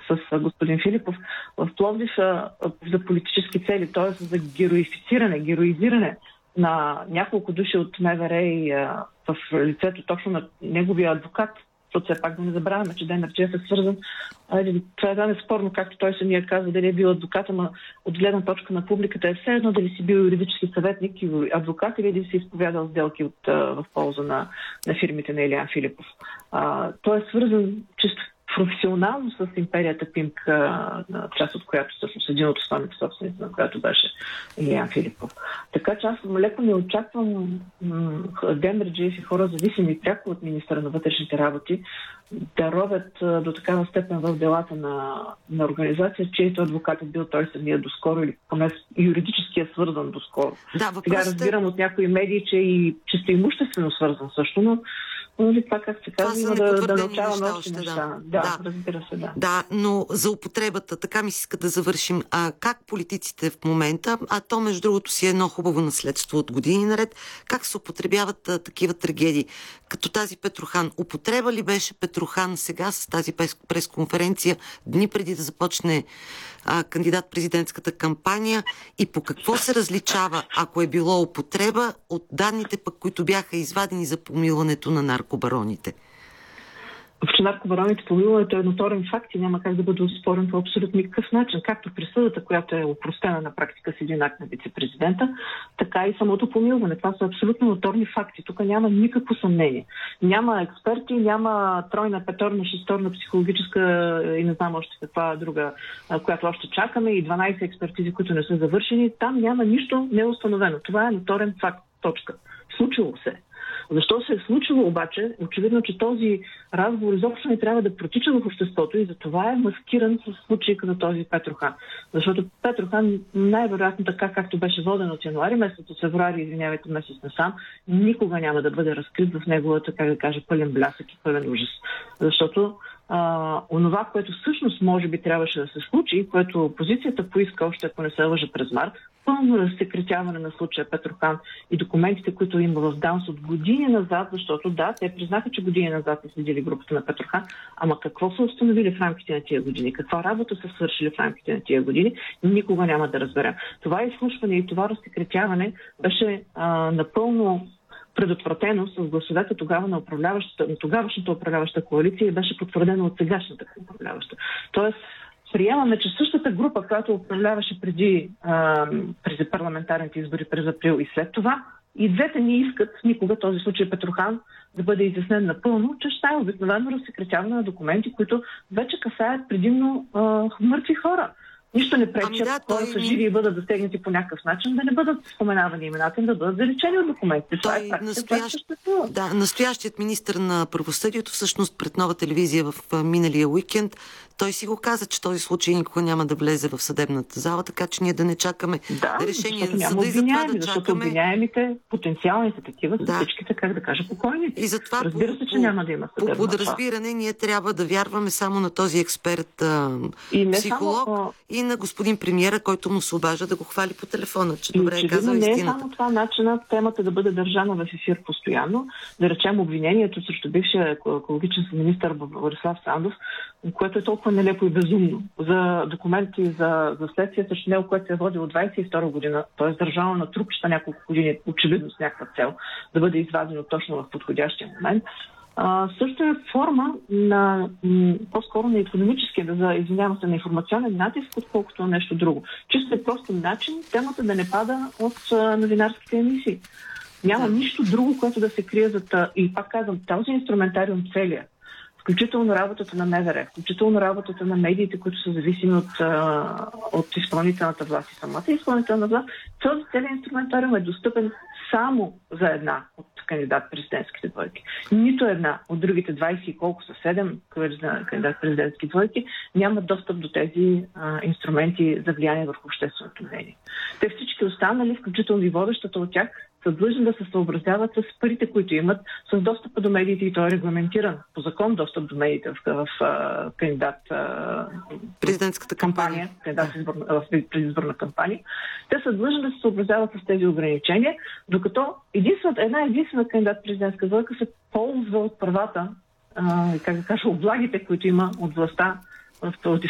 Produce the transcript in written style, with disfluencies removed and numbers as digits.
с господин Филипов в Пловдив за политически цели, т.е. за героизиране на няколко души от МВР и в лицето точно на неговия адвокат, защото все пак да не забравяме, че Ден Арчиев е свързан. Това е неспорно, както той самия казва, дали е бил адвоката, но от гледна точка на публиката е все едно дали си бил юридически съветник и адвокат или дали си изповядал сделки в полза на фирмите на Илиян Филипов. Той е свързан чисто професионално с империята Пимк, част от която всъщност един от основните собственици, на която беше Илиян Филипов. Така че аз леко не очаквам Демерджиев и хора, зависими пряко от министъра на вътрешните работи, да ровят до такава степен в делата на организация, чието адвокат е бил той самия доскоро или поне юридически е свързан доскоро. Да, сега разбирам от някои медии, че и чисто имуществено свързан също, но това, как се казва, има да научаваме още неща. Да, разбира се, да. Да, но за употребата, така ми се иска да завършим. Как политиците в момента, то между другото си е едно хубаво наследство от години наред, как се употребяват такива трагедии, като тази Петрохан? Употреба ли беше Петрохан сега с тази пресконференция, дни преди да започне кандидат-президентската кампания, и по какво се различава, ако е било употреба, от данните пък, които бяха извадени за помилването на наркобароните? Че наркобароните, помилването е ноторен факт и няма как да бъде оспорен по абсолютно никакъв начин. Както присъдата, която е опростена на практика с един акт на вице-президента, така и самото помилване. Това са абсолютно ноторни факти. Тук няма никакво съмнение. Няма експерти, няма тройна, петорна, шесторна психологическа и не знам още каква друга, която още чакаме, и 12 експертизи, които не са завършени. Там няма нищо неустановено. Това е ноторен факт. Точка. Случило се. Защо се е случило обаче? Очевидно, че този разговор изобщо не трябва да протича в обществото и затова е маскиран с случаи като този Петрохан. Защото Петрохан най-вероятно така, както беше воден от януари месец, от февруари, месец насам, никога няма да бъде разкрит в неговата, как да кажа, пълен блясък и пълен ужас. Защото онова, което всъщност може би трябваше да се случи, което опозицията поиска още, ако не се лъжа, през март, пълно разсекретяване на случая Петрохан и документите, които има в ДАНС от години назад, защото да, те признаха, че години назад са следили групата на Петрохан, ама какво са установили в рамките на тия години, каква работа са свършили в рамките на тия години, никога няма да разберем. Това изслушване и това разсекретяване беше напълно предотвратено с гласовете тогава на тогавашната управляваща коалиция и беше потвърдено от сегашната управляваща. Тоест, приемаме, че същата група, която управляваше преди парламентарните избори през април и след това, и двете не искат никога този случай Петрохан да бъде изяснен напълно, че ще е обикновено разсекретяване на документи, които вече касаят предимно мъртви хора. Нищо не пречи, хора са живи и бъдат засегнати по някакъв начин, да не бъдат споменавани имената им, да бъдат заличени от документите. Настоящият министър на правосъдието, всъщност пред Нова телевизия в миналия уикенд, той си го каза, че този случай никога няма да влезе в съдебната зала, така че ние да не чакаме решение за съда и затова да защото обвиняемите, потенциалните такива, са всичките, как да кажа, покойници. И затова разбира се, че няма да има съдебна зала. По подразбиране ние трябва да вярваме само на този експерт, психолог и на господин премиера, който му се обажда да го хвали по телефона, че добре е казал истината. Не е само това начинът темата да бъде държана в ефир постоянно. Да речем обвинението срещу бившия екологичен министър Борислав Сандов, което е толкова нелепо и безумно. За документи за следствие срещу него, което се е водило 22 година, т.е. държано на трупчета няколко години, очевидно с някаква цел, да бъде извадено точно в подходящия момент. Също е форма на по-скоро на икономически, на информационен натиск, отколкото нещо друго. Чисто е просто начин темата да не пада от новинарските емисии. Няма нищо друго, което да се крие за и пак казвам, този инструментариум целия, включително работата на МВР, включително работата на медиите, които са зависими от изпълнителната власт и самата изпълнителна власт, този целият инструментариум е достъпен само за една от кандидат-президентските двойки. Нито една от другите 20 и колко са 7 кандидат-президентски двойки нямат достъп до тези инструменти за влияние върху общественото мнение. Те всички останали, включително и водещата от тях, са длъжни да се съобразяват с парите, които имат, с достъпа до медиите, и той е регламентиран по закон достъп до медиите в кандидат президентската кампания, в предизборна кампания. Те са длъжни да се съобразяват с тези ограничения, докато една единствена кандидат-президентска двойка се ползва от правата, как да кажа, облагите, които има от властта в